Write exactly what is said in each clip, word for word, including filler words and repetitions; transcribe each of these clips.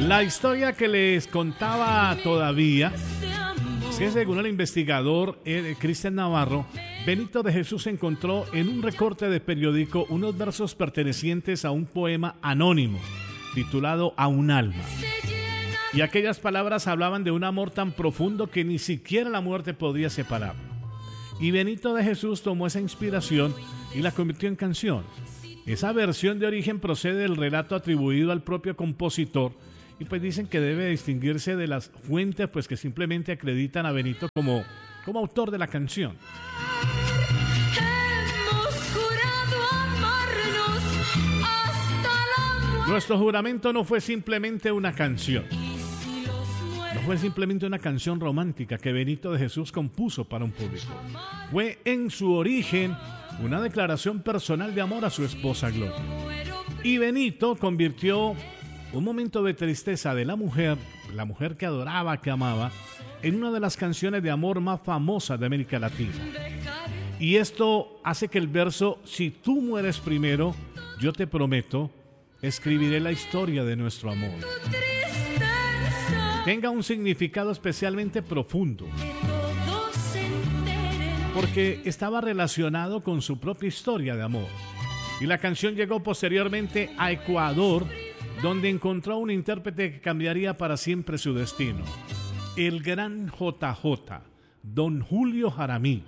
La historia que les contaba todavía es que según el investigador eh, Cristian Navarro, Benito de Jesús encontró en un recorte de periódico unos versos pertenecientes a un poema anónimo titulado A un alma. Y aquellas palabras hablaban de un amor tan profundo que ni siquiera la muerte podía separarlo. Y Benito de Jesús tomó esa inspiración y la convirtió en canción. Esa versión de origen procede del relato atribuido al propio compositor y pues dicen que debe distinguirse de las fuentes pues que simplemente acreditan a Benito como, como autor de la canción. Nuestro juramento no fue simplemente una canción. No fue simplemente una canción romántica que Benito de Jesús compuso para un público. Fue en su origen una declaración personal de amor a su esposa Gloria. Y Benito convirtió un momento de tristeza de la mujer, la mujer que adoraba, que amaba, en una de las canciones de amor más famosas de América Latina. Y esto hace que el verso, si tú mueres primero, yo te prometo, escribiré la historia de nuestro amor, tenga un significado especialmente profundo, porque estaba relacionado con su propia historia de amor. Y la canción llegó posteriormente a Ecuador, donde encontró un intérprete que cambiaría para siempre su destino, el gran J J, don Julio Jaramillo.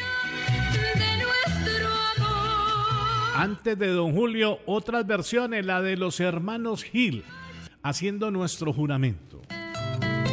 Antes de don Julio, otras versiones, la de los hermanos Gil, haciendo nuestro juramento.